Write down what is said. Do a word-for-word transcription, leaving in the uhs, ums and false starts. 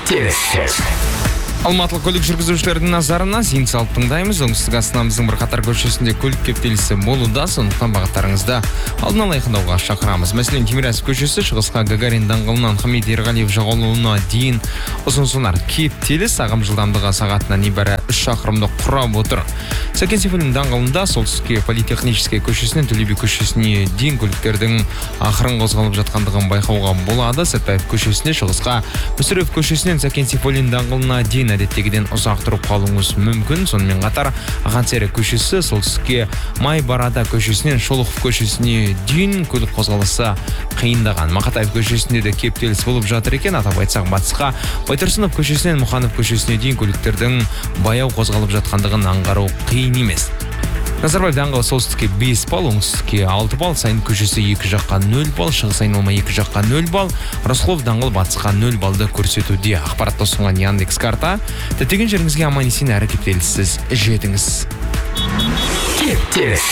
кептеліс. Алматылық көлік жүргізушілердің назарына зейін салып тыңдаймыз. Оңтүстік астанамыздың бірқатар көшесінде көлік кептелісі болуда, сондықтан бағыттарыңызда алдын ала айқындауға шақырамыз. Мәселен, Тимирязев көшесі шығысқа Гагарин даңғылынан Хамид Ерғалиев жағалауына дейін ұзын-сонар кептеліс, ағым жылдамдығы сағатына небәрі үш шақырымды құрап отыр. Сәкен Сейфуллин даңғылында солтүстікке Политехнический көшесінен Төле би көшесіне дейін көліктердің ақырын қозғалып жатқандығын байқауға болады. Сәтпаев көшесіне шығысқа Мүсірепов көшесінен Сәкен Сейфуллин даңғылына дейін әдеттегіден ұзақ тұрып қалуыңыз мүмкін. Сонымен қатар Ағансері көшесі солтүстікке Майбарада көшесінен Шолохов көшесіне дейін көлік қозғалысы қиындаған. Мақатаев көшесінде де кептеліс болып жатыр екен. Атап айтсақ, батысқа Байтұрсынов көшесінен Мұханов көшесіне дейін көліктердің баяу қозғалып жатқандығын аңғару қиын емес. Назарбаев даңғылы солтүстікке бес балл, оңтүстікке алты балл, Сайын көшесі екі жаққа нөл балл, шығыс айналма екі жаққа нөл балл, Рысқұлов даңғылы батысқа нөл баллды көрсетуде. Ақпаратты ұсынған Яндекс карта. Діттеген жеріңізге аман есен әрі кептеліссіз жетіңіз. Кептеліс.